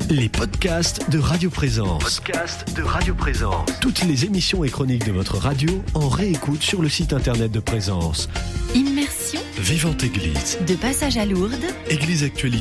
Les podcasts de Radio Présence. Toutes les émissions et chroniques de votre radio en réécoute sur le site internet de Présence. Immersion. Vivante Église. De passage à Lourdes. Église actualité.